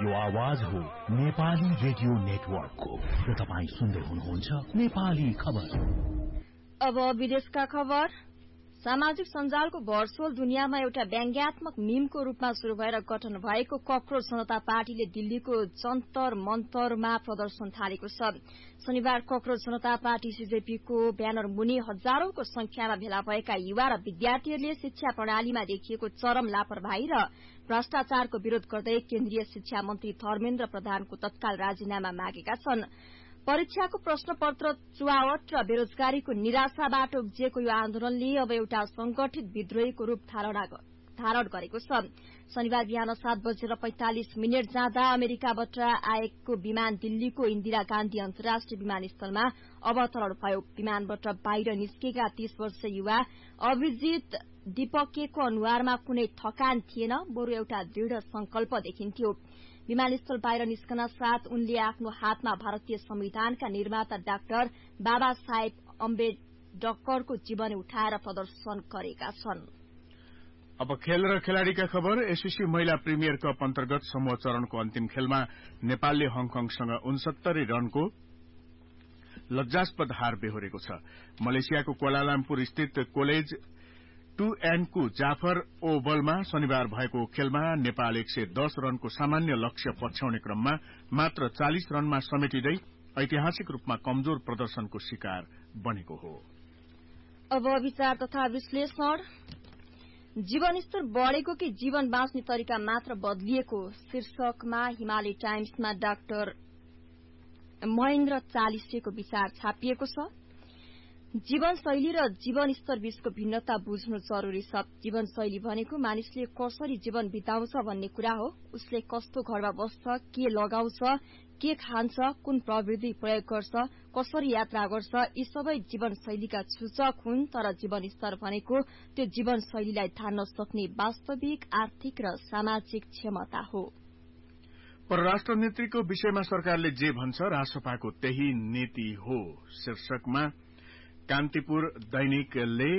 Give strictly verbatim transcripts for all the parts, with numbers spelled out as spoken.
यो आवाज हो नेपाली रेडियो नेटवर्कको र तपाईँ सुन्दै हुनुहुन्छ नेपाली खबर। अब विदेशका खबर। सामाजिक सञ्जालको भर्चुअल दुनियाँमा एउटा व्यङ्ग्यात्मक मीमको रूपमा शुरू भएर गठन भएको कक्रोच जनता पार्टीले दिल्लीको जन्तर मन्तरमा प्रदर्शन थालेको छ। शनिबार कक्रोच जनता पार्टी सीजेपीको ब्यानर मुनि हजारौंको संख्यामा भेला भएका युवा र विद्यार्थीहरूले शिक्षा प्रणालीमा देखिएको चरम लापरवाही र भ्रष्टाचारको विरोध गर्दै केन्द्रीय शिक्षा मन्त्री धर्मेन्द्र प्रधानको तत्काल राजीनामा मागेका छन्। परीक्षाको प्रश्नपत्र चुहावट र बेरोजगारीको निराशाबाट उब्जिएको यो आन्दोलनले अब एउटा संगठित विद्रोहीको रूप धारण गरेको छ। शनिबार बिहान सात बजेर पैंतालिस मिनट जाँदा अमेरिकाबाट आएको विमान दिल्लीको इन्दिरा गान्धी अन्तर्राष्ट्रिय विमानस्थलमा अवतरण भयो। विमानबाट बाहिर निस्केका तीस वर्षीय युवा अभिजित दीपकेको अनुहारमा कुनै थकान थिएन, बरु एउटा दृढ़ संकल्प देखिन्थ्यो। विमानस्थल बाहिर निस्कन साथ उनले आफ्नो हातमा भारतीय संविधानका निर्माता डाक्टर बाबा साहेब अम्बेडकरको जीवन उठाएर प्रदर्शन गरेका छन्। अब खेल र खेलाड़ीका खबर। एससीसी महिला प्रिमियर कप अन्तर्गत समूह चरणको अन्तिम खेलमा नेपालले हङकङसँग उनसत्तरी रनको लज्जास्पद हार बेहोरेको छ। मलेसियाको क्वालालम्पुर स्थित कोलेज टू एण्डको जाफर ओभलमा शनिबार भएको खेलमा नेपाल एक सय दस रनको सामान्य लक्ष्य पछ्याउने क्रममा मात्र चालिस रनमा समेटिँदै ऐतिहासिक रूपमा कमजोर प्रदर्शनको शिकार बनेको हो। अब विचार तथा विश्लेषण। जीवनस्तर बढ़ेको कि जीवन बाँच्ने तरिका मात्र बदलिएको शीर्षकमा हिमालय टाइम्समा डाक्टर महेन्द्र चालिसेको विचार छापिएको छ। जीवनशैली र जीवनस्तर बीचको भिन्नता बुझ्नु जरूरी छ। जीवनशैली भनेको मानिसले कसरी जीवन बिताउँछ भन्ने कुरा हो। उसले कस्तो घरमा बस्छ, के लगाउँछ, के खान्छ, कुन प्रविधि प्रयोग गर्छ, कसरी यात्रा गर्छ, यी सबै जीवनशैलीका सूचक हुन्। तर जीवनस्तर भनेको त्यो जीवनशैलीलाई धान्न सक्ने वास्तविक आर्थिक र सामाजिक क्षमता हो। परराष्ट्र नीतिको विषयमा सरकारले जे भन्छ रासपाको त्यही नीति हो शीर्षकमा कान्तिपुर दैनिकले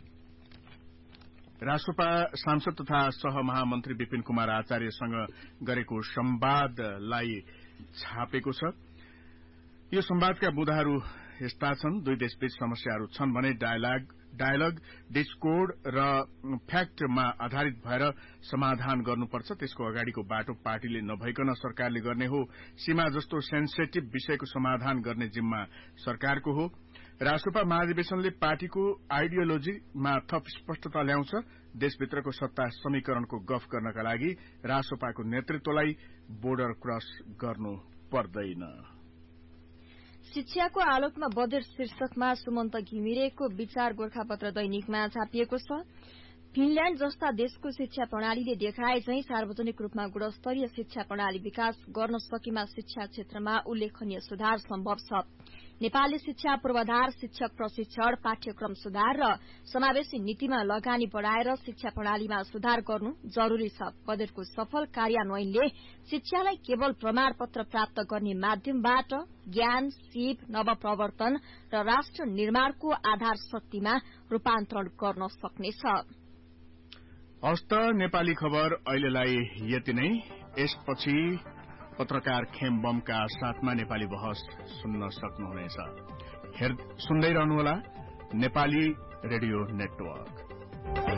रासपा सांसद तथा सहमहामन्त्री विपिन कुमार आचार्यसँग गरेको संवादलाई छापेको छ। यो संवादका बुँदाहरू यस्ता छन्। दुई देशबीच समस्याहरू छन् भने डायलग डायलग डिस्कोर्ड र फ्याक्टमा आधारित भएर समाधान गर्नुपर्छ। त्यसको अगाडिको बाटो पार्टीले नभइकन सरकारले गर्ने हो। सीमा जस्तो सेन्सेटिभ विषयको समाधान गर्ने जिम्मा सरकारको हो। रासपा महाधिवेशनले पार्टीको आइडियोलोजीमा थप स्पष्टता ल्याउँछ। देशभित्रको सत्ता समीकरणको गफ गर्नका लागि रासपाको नेतृत्वलाई बोर्डर क्रस गर्नु पर्दैन। शिक्षाको आलोकमा बजेट शीर्षकमा सुमन्त घिमिरेको विचार गोर्खापत्र दैनिकमा छापिएको छ। फिनल्याण्ड जस्ता देशको शिक्षा प्रणालीले देखाए झैं सार्वजनिक रूपमा गुणस्तरीय शिक्षा प्रणाली विकास गर्न सकेमा शिक्षा क्षेत्रमा उल्लेखनीय सुधार सम्भव छ। नेपालले शिक्षा पूर्वाधार, शिक्षक प्रशिक्षण, पाठ्यक्रम सुधार र समावेशी नीतिमा लगानी बढ़ाएर शिक्षा प्रणालीमा सुधार गर्नु जरूरी छ। बजेटको सफल कार्यान्वयनले शिक्षालाई केवल प्रमाणपत्र प्राप्त गर्ने माध्यमबाट ज्ञान, सिप, नवप्रवर्तन र राष्ट्र निर्माणको आधार शक्तिमा रूपान्तरण गर्न सक्नेछ। हस्त नेपाली खबर अहिलेलाई यति नै। यसपछि पत्रकार खेमबमका साथमा नेपाली बहस सुन्न सक्नुहुनेछ। सुन्दै रहनुहोला नेपाली रेडियो नेटवर्क।